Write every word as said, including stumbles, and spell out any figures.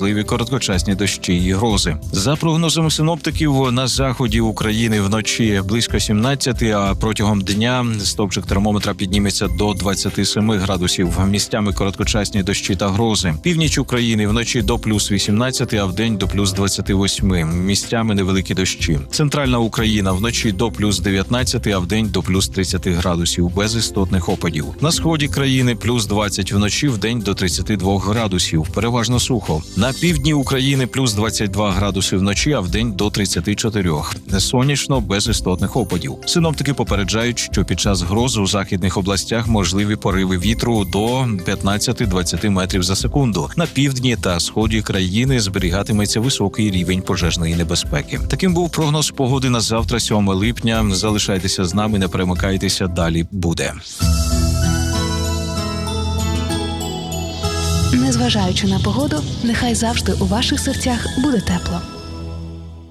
можливі короткочасні дощі і грози. За прогнозами синоптиків, на заході України вночі близько сімнадцять, а протягом дня стовпчик термометра підніметься до двадцять сім градусів. Місцями короткочасні дощі та грози. Північ України вночі до плюс вісімнадцять, а вдень до плюс двадцять вісім. Місцями невеликі дощі. Центральна Україна вночі до плюс дев'ятнадцять, а вдень до плюс тридцять градусів, без істотних опадів. На сході країни плюс двадцять вночі, вдень до тридцять два градусів, переважно сухо. На півдні України плюс двадцять два градуси вночі, а вдень до тридцять чотири. Сонячно, без істотних опадів. Синоптики попереджають, що під час гроз у західних областях можливі пориви вітру до п'ятнадцять-двадцять метрів за секунду. На півдні та сході країни зберігатиметься високий рівень пожежної небезпеки. Таким був прогноз погоди на завтра, сьоме липня. Залишайтеся з нами, не перемикайтеся, далі буде. Незважаючи на погоду, нехай завжди у ваших серцях буде тепло.